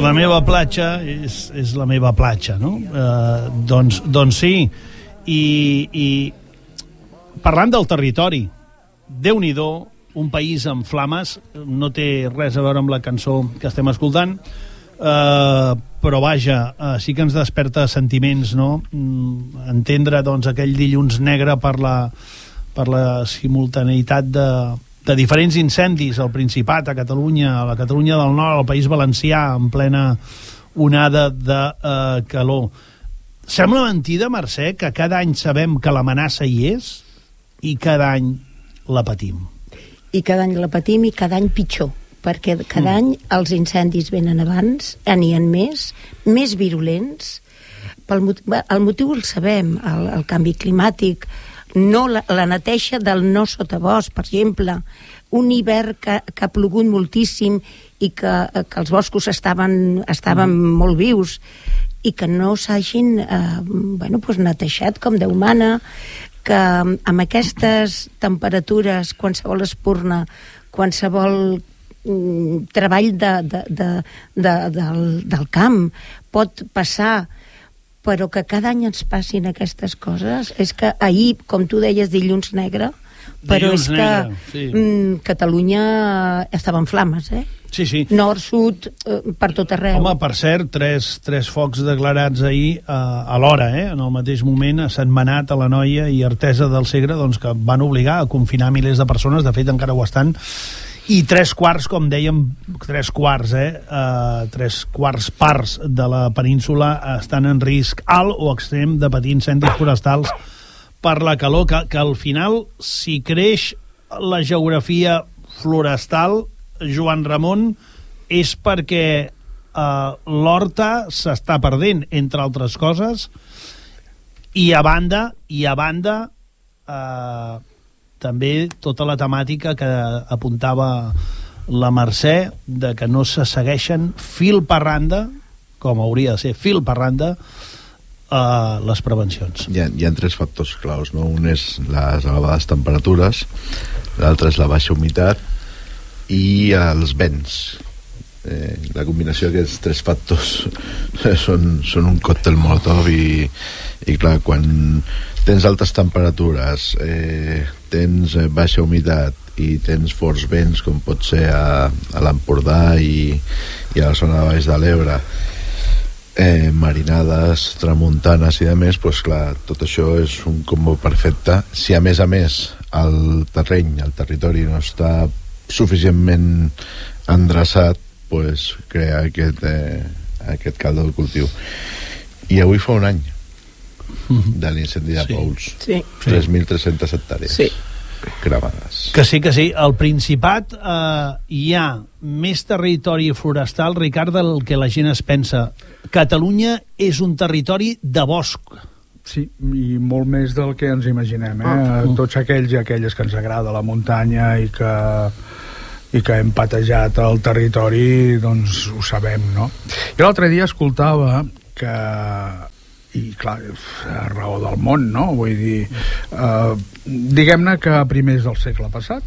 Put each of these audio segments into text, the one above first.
la meva platja és la meva platja, no? Doncs sí. I parlant del territori, Déu-n'hi-do, un país en flames, no té res a veure amb la cançó que estem escoltant, però vaja, sí que ens desperta sentiments, no? Entendre, doncs, aquell dilluns negre per la simultaneïtat de diferents incendis al Principat, a Catalunya, a la Catalunya del Nord, al País Valencià, en plena onada de calor. Sembla mentida, Mercè, que cada any sabem que l'amenaça hi és i cada any la patim. I cada any la patim i cada any pitjor, perquè cada any els incendis venen abans, n'hi ha més virulents. El motiu el sabem, el canvi climàtic, no la neteja del no sotabosc, per exemple, un hivern que ha plogut moltíssim i que els boscos estaven molt vius i que no s'hagin netejat com Déu mana, que amb aquestes temperatures qualsevol espurna, qualsevol treball del camp pot passar, però que cada any ens passin aquestes coses. És que ahir, com tu deies, dilluns negre, però és que Catalunya estava en flames, Sí. Nord, sud, per tot arreu. Home, per cert, tres focs declarats ahir alhora, en el mateix moment, a Sentmenat, a l'Anoia i Artesa del Segre, doncs, que van obligar a confinar milers de persones, de fet encara ho estan, i 3/4, com dèiem, 3/4 parts de la península estan en risc alt o extrem de patir incendis forestals per la calor, que al final, si creix la geografia florestal, Joan Ramon, és perquè l'horta s'està perdent, entre altres coses, i a banda també tota la temàtica que apuntava la Mercè, de que no se segueixen fil per randa, com hauria de ser fil per randa, les prevencions. Hi ha tres factors claus, no? Un és les elevades temperatures, l'altre és la baixa humitat i els vents. La combinació d'aquests tres factors són un còctel molotov i clar, quan tens altes temperatures, tens baixa humitat i tens forts vents, com pot ser a l'Empordà i a la zona de Baix de l'Ebre, marinades, tramuntanes i demés, doncs clar, tot això és un combo perfecte. Si a més el territori no està suficientment endreçat, pues crea aquest caldo de cultiu. I avui fa un any de l'incendi de Pouls. Sí. 3.300 hectàrees. Sí. Cremades. Que sí. Al Principat hi ha més territori forestal, Ricard, del que la gent es pensa. Catalunya és un territori de bosc. Sí, i molt més del que ens imaginem. Tots aquells i aquelles que ens agrada la muntanya i que hem patejat el territori, doncs ho sabem, no? I l'altre dia escoltava que, i clar, a raó del món, no? Vull dir, diguem-ne que a primers del segle passat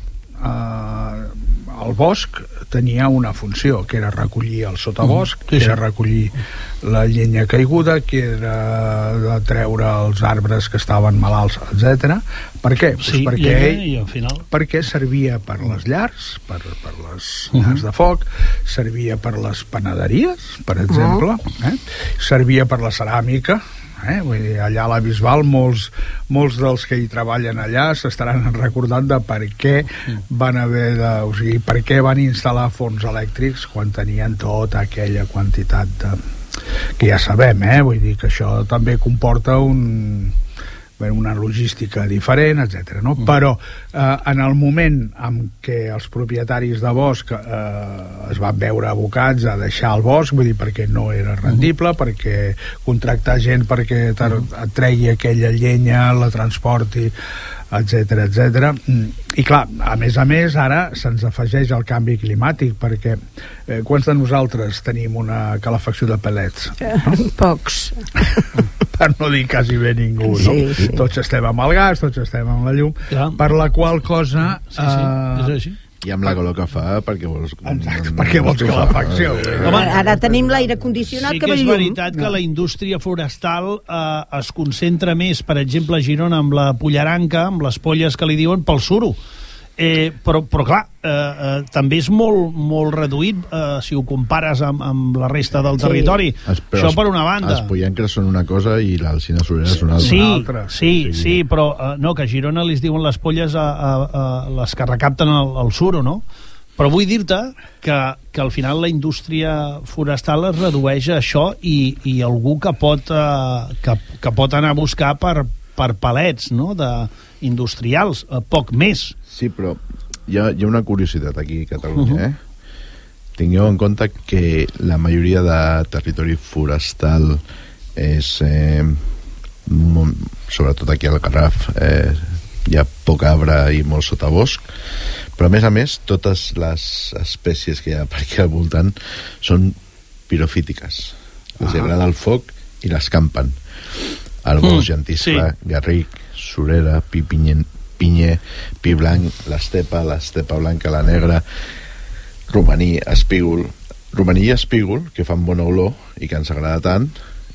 el bosc tenia una funció, que era recollir el sotabosc, que era recollir la llenya caiguda, que era de treure els arbres que estaven malalts, etc. Per què? Sí, perquè servia per les llars, per les llars de foc, servia per les panaderies, per exemple, servia per la ceràmica. Vull dir, allà a la Bisbal molts dels que hi treballen allà s'estaran recordant de per què van haver o sigui, per què van instal·lar forns elèctrics quan tenien tota aquella quantitat que ja sabem, vull dir que això també comporta una logística diferent, etc. No? Però en el moment en què els propietaris de bosc es van veure abocats a deixar el bosc, vull dir, perquè no era rendible, perquè contractar gent perquè et tregui aquella llenya, la transporti, etc. I clar, a més, ara se'ns afegeix el canvi climàtic, perquè quants de nosaltres tenim una calefacció de pellets? Pocs. Per no dir quasi bé ningú, no? Sí. Tots estem amb el gas, tots estem amb la llum, per la qual cosa I amb la calor que fa, perquè vols... Exacte, perquè vols que la facció. Ara tenim l'aire condicionat sí que que ve és llum. veritat que la indústria forestal es concentra més, per exemple, a Girona amb la Pollaranca, amb les polles que li diuen, pel suro. Però clar, també és molt reduït si ho compares amb la resta del territori. Això per una banda. Els pollancres són una cosa i l'alzina surera és una altra. Sí, però no, que a Girona li diuen les polles a les que recapten el suro, no? Però vull dir-te que al final la indústria forestal es redueix a això i algú que pot anar a buscar per palets, no?, industrials, poc més. Sí, però hi ha una curiositat aquí a Catalunya, Tingueu en compte que la majoria de territori forestal és, sobretot aquí al Garraf, hi ha poc arbre i molt sotabosc, però a més, totes les espècies que hi ha per aquí al voltant són pirofítiques. Els agrada el foc i l'escampen. Arbós, llentiscle, garric, surera, pi pinyer, pi blanc, l'estepa blanca, la negra, romaní, espígol. Romaní i espígol, que fan bona olor i que ens agrada tant,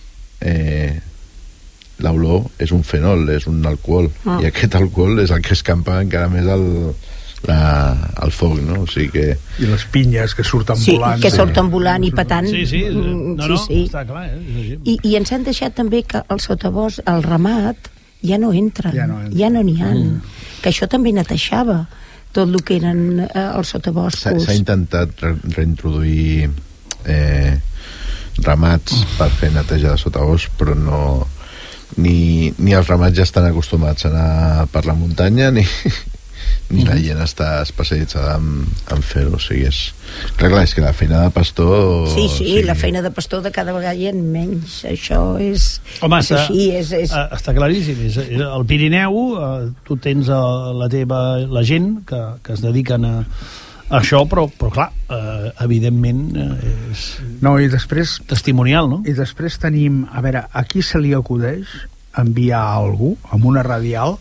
l'olor és un fenol, és un alcohol, i aquest alcohol és el que escampa encara més el foc, no? O sigui que... I les pinyes que surten volant. Sí, que surten volant i petant. Sí. No, està clar. I ens han deixat també que el sotabosc, el ramat, ja no entren, ja no n'hi ha. Que això també neteixava tot el que eren els sotaboscos. S'ha intentat reintroduir ramats per fer neteja de sotabosc, però no... Ni els ramats ja estan acostumats a anar per la muntanya, ni la gent està especialitzada en fer-ho. O sigui, clar, és que la feina de pastor... Sí, la feina de pastor de cada vegada hi ha menys. Això és... Home, és així, està claríssim. Al Pirineu tu tens la gent que es dediquen a això, però clar, evidentment és i després, testimonial, no? I després tenim, a veure, a qui se li acudeix enviar a algú amb una radial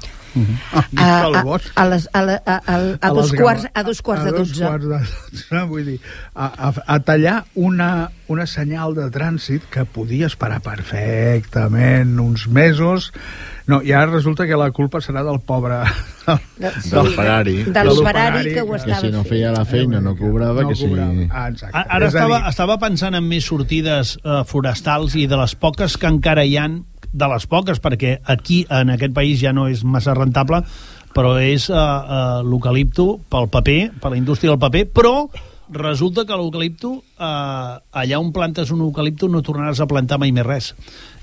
a dos quarts de 12. Vull dir, a tallar una senyal de trànsit que podia esperar perfectament uns mesos. No, i ara resulta que la culpa serà del pobre... del Ferrari. Del Ferrari que ho estava fent. Que si no feia la feina no cobrava, que si... Ara estava pensant en més sortides forestals i de les poques que encara hi han, de les poques, perquè aquí, en aquest país, ja no és massa rentable, però és l'eucalipto pel paper, per la indústria del paper, però resulta que l'eucalipto, allà on plantes un eucalipto no tornaràs a plantar mai més res.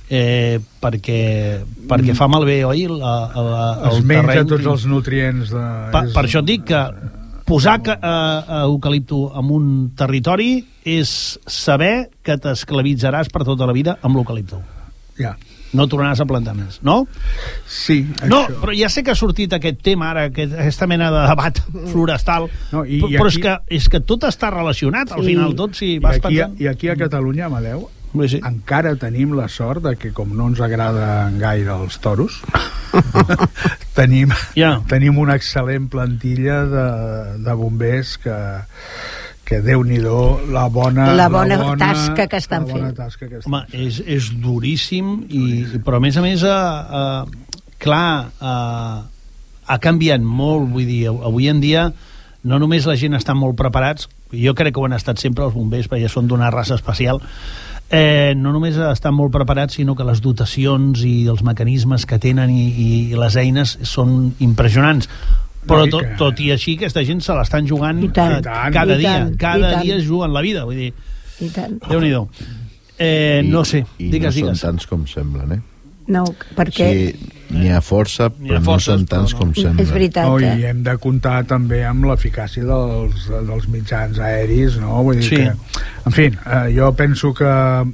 Perquè fa malbé, oi? Es menja tots els nutrients per això et dic que posar eucalipto en un territori és saber que t'esclavitzaràs per tota la vida amb l'eucalipto. No tornaràs a plantar més, no? Sí. No, però ja sé que ha sortit aquest tema ara, aquesta mena de debat florestal, però és que tot està relacionat, al final tot, si vas pensant... I aquí a Catalunya, Amadeu, encara tenim la sort de que, com no ens agraden gaire els toros, tenim una excel·lent plantilla de bombers que Déu-n'hi-do la bona tasca que estan fent. Home, és duríssim, però a més, clar, ha canviat molt, vull dir, avui en dia no només la gent està molt preparats, jo crec que ho han estat sempre els bombers, perquè són d'una raça especial, no només estan molt preparats, sinó que les dotacions i els mecanismes que tenen i les eines són impressionants. Però tot i així aquesta gent se l'estan jugant cada dia es juguen la vida, vull dir, Déu-n'hi-do. No sé, digues. No són tants com semblen, No, perquè... Sí, n'hi ha força, però no són tants com semblen. És veritat. I hem de comptar també amb l'eficàcia dels mitjans aeris, no? Vull dir que... En fi, jo penso que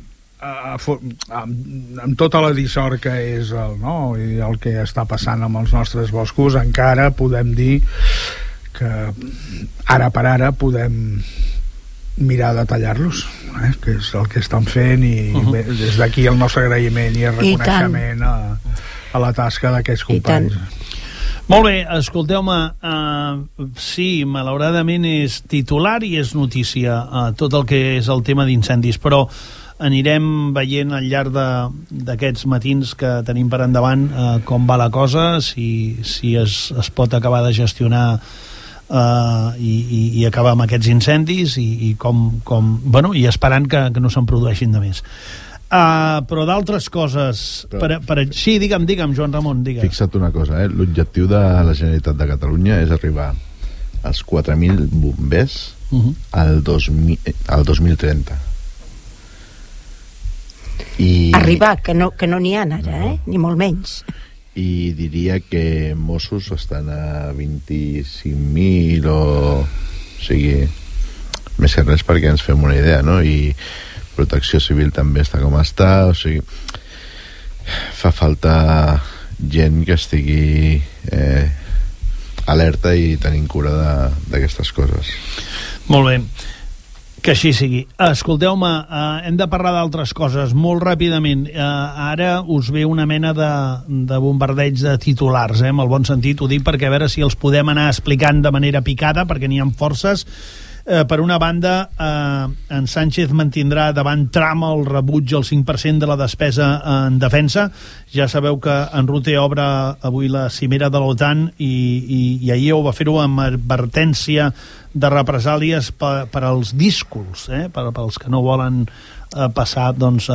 amb tota la dissort que és el que està passant amb els nostres boscos, encara podem dir que ara per ara podem mirar de tallar-los, que és el que estan fent, i des d'aquí el nostre agraïment i el reconeixement a la tasca d'aquests companys. Molt bé, escolteu-me, sí, malauradament és titular i és notícia tot el que és el tema d'incendis, però anirem veient al llarg d'aquests matins que tenim per endavant com va la cosa, si es pot acabar de gestionar i acabar amb aquests incendis i bueno, i esperant que no se'n produeixin de més. Però d'altres coses sí, digue'm Joan Ramon, digue'm. Fixa't una cosa, l'objectiu de la Generalitat de Catalunya és arribar als 4.000 bombers al 2030. Arribar, que no n'hi ha ara, ni molt menys. I diria que Mossos estan a 25.000 o sigui, més que res perquè ens fem una idea, no? I Protecció Civil també està com està, o sigui, fa falta gent que estigui alerta i tenint cura d'aquestes coses. Molt bé, que així sigui. Escolteu-me, hem de parlar d'altres coses molt ràpidament. Ara us ve una mena de bombardeig de titulars, amb el bon sentit, ho dic perquè a veure si els podem anar explicant de manera picada, perquè n'hi ha forces. Per una banda, en Sánchez mantindrà davant Trump el rebuig al 5% de la despesa en defensa. Ja sabeu que en Rutte obre avui la cimera de l'OTAN i ahir ho va fer-ho amb advertència de represàlies per als díscols, pels que no volen passar doncs,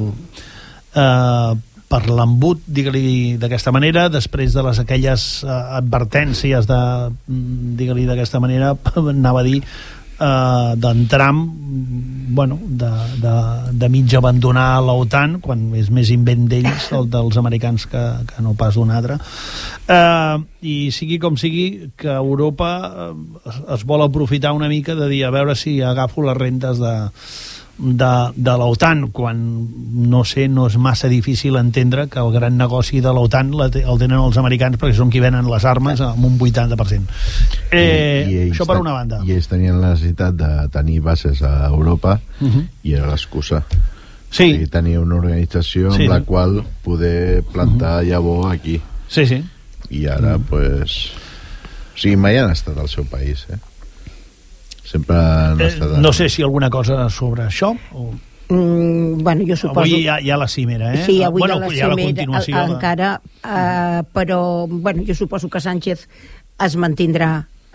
per l'embut, digue-li d'aquesta manera, després de aquelles advertències digue-li d'aquesta manera, anava a dir d'en Trump, bueno, de mig abandonar l'OTAN, quan és més invent d'ells, el dels americans, que no pas d'un altre. I sigui com sigui, que Europa es vol aprofitar una mica de dir, a veure si agafo les rentes de l'OTAN, quan no és massa difícil entendre que el gran negoci de l'OTAN el tenen els americans, perquè són qui venen les armes amb un 80%. Això per una banda. I ells tenien la necessitat de tenir bases a Europa i era l'excusa. Sí. I tenia una organització amb la qual poder plantar llavor aquí. Sí. I ara, pues... O sigui, mai han estat al seu país, sempre han estat... No sé si alguna cosa sobre això o... Bueno, jo suposo... Avui hi ha la cimera, Sí, avui bueno, hi ha la cimera encara, però bueno, jo suposo que Sánchez es mantindrà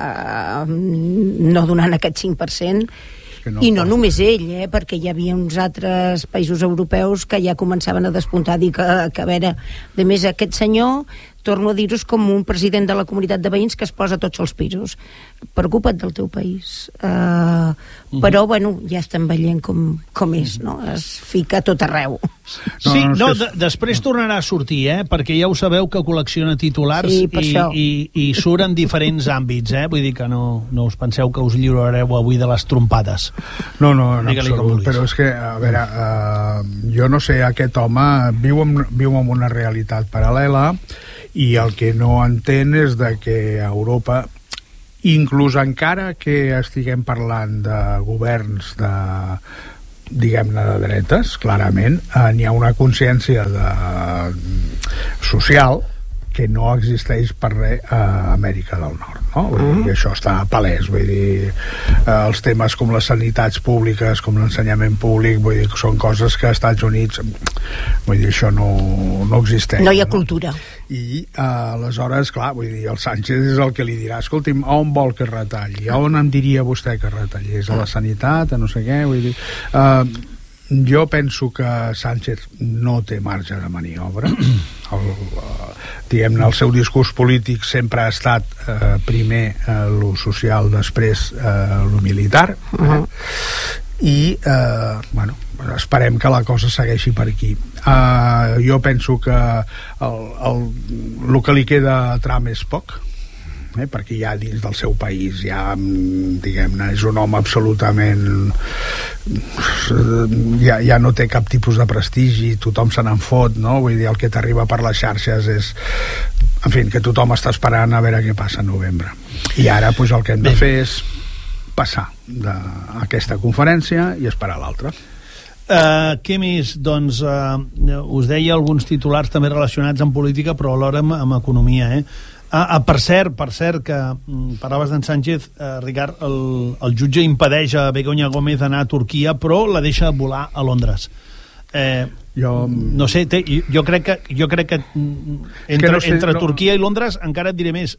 no donant aquest 5%, i no només ell, perquè hi havia uns altres països europeus que ja començaven a despuntar, dir que a veure, a més aquest senyor, torno a dir-vos, com un president de la comunitat de veïns que es posa tots els pisos. Preocupa't del teu país. Però, bueno, ja estem veient com és, no? Es fica a tot arreu. Després tornarà a sortir, perquè ja ho sabeu que col·lecciona titulars i surt en diferents àmbits, vull dir que no us penseu que us lliurareu avui de les trompades. No, en absolut, però és que, a veure, jo no sé, aquest home viu en una realitat paral·lela i el que no entén és de que a Europa, inclús encara que estiguem parlant de governs diguem-ne de dretes, clarament n'hi ha una consciència social que no existeix per res a Amèrica del Nord, no? Vull dir, això està palès, vull dir, els temes com les sanitats públiques, com l'ensenyament públic, vull dir, que són coses que als Estats Units, vull dir, això no existeix. No hi ha cultura. I aleshores, clar, vull dir, el Sánchez és el que li dirà, escolti'm, a on vol que retalli? A on em diria vostè que retallés? A la sanitat, a no sé què, vull dir... Jo penso que Sánchez no té marge de maniobra. Diguem-ne, el seu discurs polític sempre ha estat primer lo social, després lo militar. I, bueno, esperem que la cosa segueixi per aquí. Jo penso que el que li queda a Trump és poc, perquè ja dins del seu país diguem-ne, és un home absolutament ja no té cap tipus de prestigi, tothom se n'en fot, no? Vull dir, el que t'arriba per les xarxes és, en fi, que tothom està esperant a veure què passa a novembre, i ara pues, el que hem de fer és passar d'aquesta conferència i esperar l'altra. Què més? Doncs us deia alguns titulars també relacionats amb política, però alhora amb economia, Per cert, que parlaves d'en Sánchez, Ricard, el jutge impedeix a Begoña Gómez anar a Turquia, però la deixa volar a Londres. No sé, jo crec que entre Turquia i Londres, encara et diré més,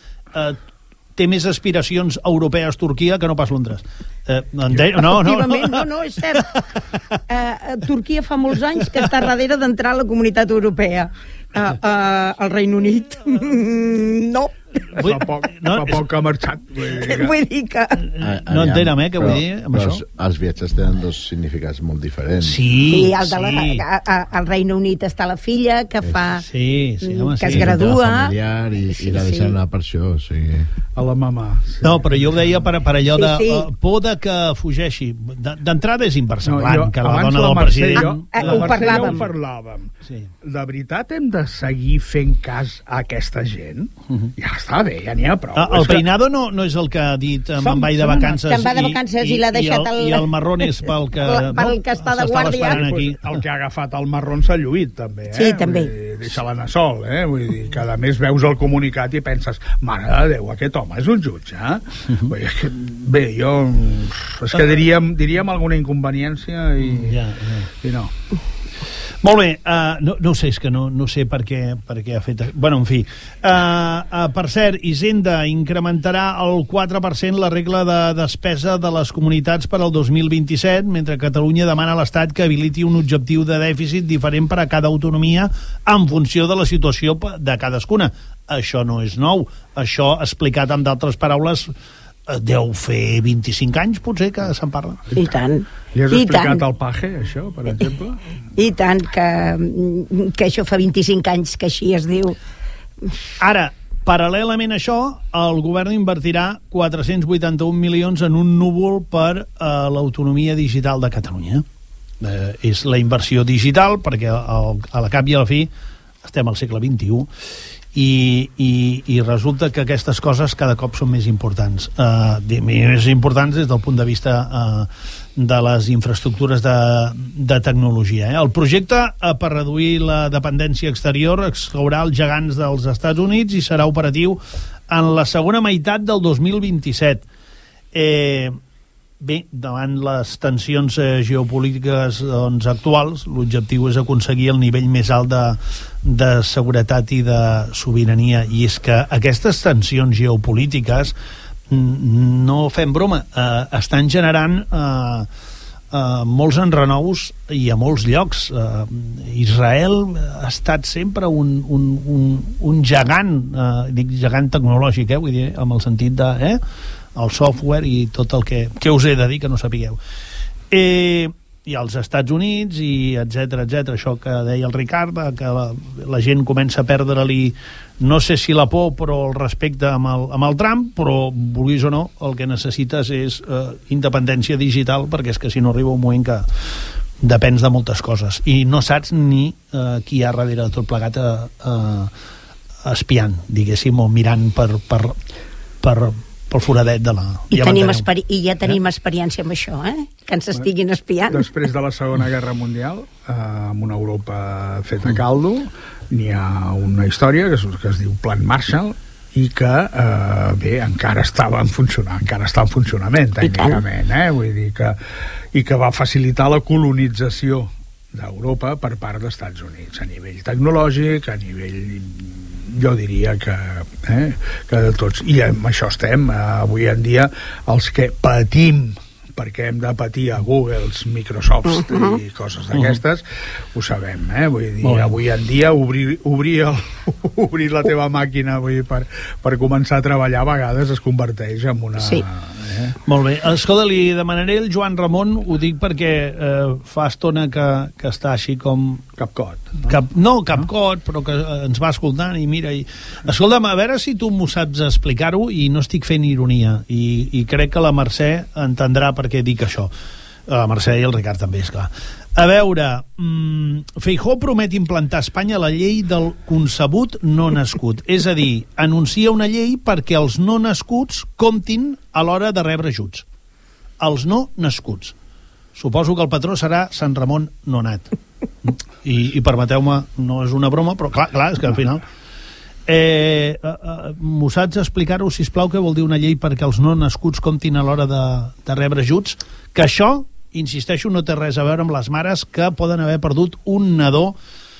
té més aspiracions europees Turquia que no pas Londres. Efectivament, no, és cert. Turquia fa molts anys que està darrere d'entrar a la Comunitat Europea. Al Regne Unit no. Fa poc que ha marxat. Vull dir que... No entenem, què vull dir amb això? Els viatges tenen dos significats molt diferents. Sí, al Regne Unit està la filla que fa... que es gradua. I la deixen anar per això, o sigui... A la mama. No, però jo ho deia per allò de por de que fugeixi. D'entrada és inversemblant que la dona del president... Ho parlàvem. De veritat hem de seguir fent cas a aquesta gent? Ja està bé, ja n'hi ha prou. El peinado no és el que ha dit me'n vaig de vacances. Se'n va de vacances i l'ha deixat i el marrón és pel que està de guàrdia. El que ha agafat el marrón s'ha lluït, també. Sí, també. Deixa-la anar sol, vull dir, que a més veus el comunicat i penses, mare de Déu, aquest home és un jutge, Bé, jo... És que diríem alguna inconveniència i no. Molt bé, no sé, és que no sé per què ha fet... Bueno, en fi. Per cert, Hisenda incrementarà el 4% la regla de despesa de les comunitats per al 2027, mentre Catalunya demana a l'Estat que habiliti un objectiu de dèficit diferent per a cada autonomia en funció de la situació de cadascuna. Això no és nou. Això, explicat amb d'altres paraules, deu fer 25 anys, potser, que se'n parla. I tant. Li has explicat al Paje, això, per exemple? I tant, que això fa 25 anys que així es diu. Ara, paral·lelament a això, el govern invertirà 481 milions en un núvol per l'autonomia digital de Catalunya. És la inversió digital, perquè a la cap i a la fi estem al segle XXI, i resulta que aquestes coses cada cop són més importants, més importants des del punt de vista de les infraestructures de tecnologia. El projecte per reduir la dependència exterior exclourà els gegants dels Estats Units i serà operatiu en la segona meitat del 2027. Bé, davant les tensions geopolítiques actuals, l'objectiu és aconseguir el nivell més alt de seguretat i de sobirania, i és que aquestes tensions geopolítiques, no fem broma, estan generant molts enrenous i a molts llocs. Israel ha estat sempre un gegant, dic gegant tecnològic, vull dir, amb el sentit de... el software i tot el que us he de dir que no sapigueu. I als Estats Units, i etcètera, això que deia el Ricard, que la gent comença a perdre-li, no sé si la por, però el respecte amb el Trump, però, vulguis o no, el que necessites és independència digital, perquè és que si no arriba un moment que depens de moltes coses, i no saps ni qui hi ha darrere de tot plegat espiant, diguéssim, o mirant per pel foradet de la... I ja tenim experiència amb això, que ens estiguin espiant. Després de la Segona Guerra Mundial, amb una Europa feta caldo, n'hi ha una història que es diu Plan Marshall, i que, bé, encara està en funcionament, tècnicament, vull dir que va facilitar la colonització d'Europa per part dels Estats Units, a nivell tecnològic, a nivell... jo diria que de tots, i amb això estem avui en dia, els que patim perquè hem de patir a Googles, Microsofts i coses d'aquestes, ho sabem, vull dir, avui en dia obrir la teva màquina per començar a treballar a vegades es converteix en una... Sí. Molt bé. Escolta, li demanaré el Joan Ramon, ho dic perquè fa estona que està així com... Capcot. Capcot, però que ens va escoltant i mira... Escolta'm, a veure si tu m'ho saps explicar-ho, i no estic fent ironia, i crec que la Mercè entendrà per què dic això. La Mercè i el Ricard també, esclar. A veure, Feijóo promet implantar a Espanya la llei del concebut no nascut. És a dir, anuncia una llei perquè els no nascuts comptin a l'hora de rebre ajuts. Els no nascuts. Suposo que el patró serà Sant Ramon Nonat. I permeteu-me, no és una broma, però clar, és que al final... M'ho saps explicar-ho, sisplau, què vol dir una llei perquè els no nascuts comptin a l'hora de rebre ajuts? Que això, insisteixo, no té res a veure amb les mares que poden haver perdut un nadó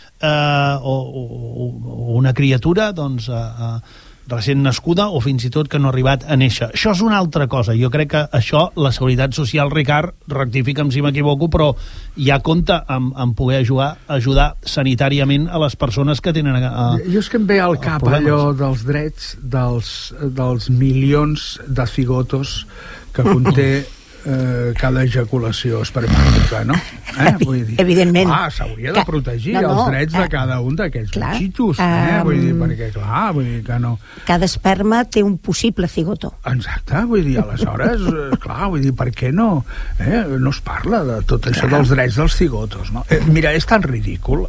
o una criatura, doncs... recent nascuda o fins i tot que no ha arribat a néixer. Això és una altra cosa. Jo crec que això, la Seguretat Social, Ricard, rectifica'm si m'equivoco, però ja compta amb poder ajudar sanitàriament a les persones que tenen jo és que em ve al cap allò dels drets dels milions de cigotos que conté cada ejaculació espermàtica, no? Vull dir, evidentment. S'hauria de protegir els drets de cada un d'aquests bitxitos, vull dir, perquè clar, vull dir que no... Cada esperma té un possible cigoto. Exacte, vull dir, aleshores, clar, vull dir, per què no? No es parla de tot això dels drets dels cigotos, no? Mira, és tan ridícul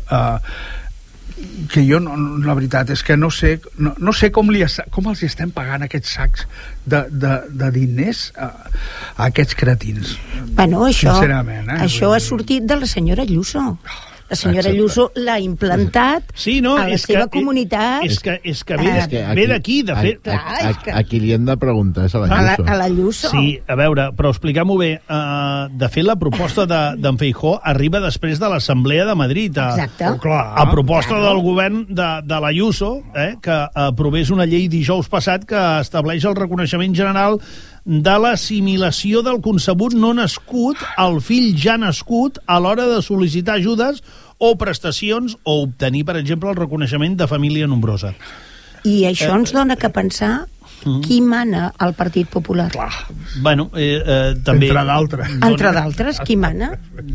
que jo, la veritat és que no sé com els estem pagant aquests sacs de diners a aquests cretins. Bueno, sincerament, això ha sortit de la senyora Ayuso. La senyora Ayuso l'ha implantat a la seva comunitat. És que ve d'aquí, de fet. A qui li hem de preguntar és a l'Ayuso. A l'Ayuso. Sí, a veure, però expliquem-ho bé. De fet, la proposta d'en Feijóo arriba després de l'Assemblea de Madrid. Exacte. A proposta del govern de l'Ayuso, que aprovés una llei dijous passat que estableix el reconeixement general de l'assimilació del concebut no nascut al fill ja nascut a l'hora de sol·licitar ajudes o prestacions o obtenir, per exemple, el reconeixement de família nombrosa. I això ens dona que pensar qui mana al Partit Popular. Bueno, també... Entre d'altres, qui mana?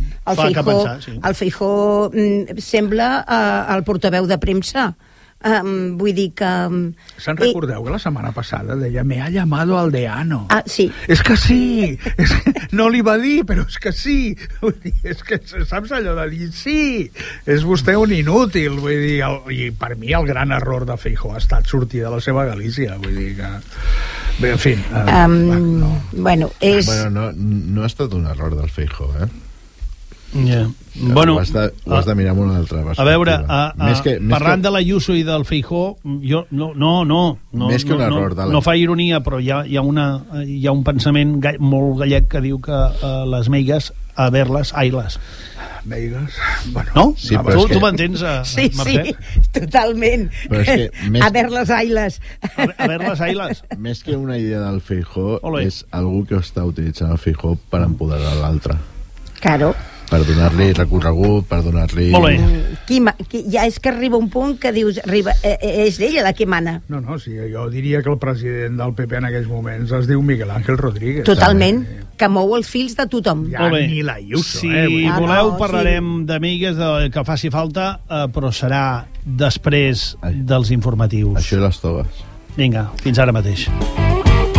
El Feijóo sembla el portaveu de premsa. Vull dir que... Se'n recordeu que la setmana passada deia me ha llamado aldeano? Sí. És que sí! No li va dir, però és que sí! Vull dir, és que saps allò de dir sí! És vostè un inútil, vull dir, i per mi el gran error de Feijóo ha estat sortir de la seva Galícia, vull dir que... Bé, en fi... Bueno, és... Bueno, no ha estat un error del Feijóo, Yeah. Bueno, ho has de mirar amb una altra perspectiva. A veure, parlant de l'Ayuso i del Feijóo, jo més que un error no fa ironia, però hi ha un pensament molt gallec que diu que les meigues a ver-les, ai-les. Meigues? Bueno, no? Sí, tu m'entens, Mercè? Sí, totalment. A ver-les, ai-les. A ver-les, ai-les. Més que una idea del Feijóo, és algú que està utilitzant el Feijóo per empoderar l'altre. Claro. Per donar-li recorregut, per donar-li... Molt bé. Ja és que arriba un punt que dius, és ella la que mana. No, sí, jo diria que el president del PP en aquells moments es diu Miguel Ángel Rodríguez. Totalment, que mou els fils de tothom. Ja ni l'Ayuso. Si voleu parlarem d'amigues que faci falta, però serà després dels informatius. Això i les togues. Vinga, fins ara mateix.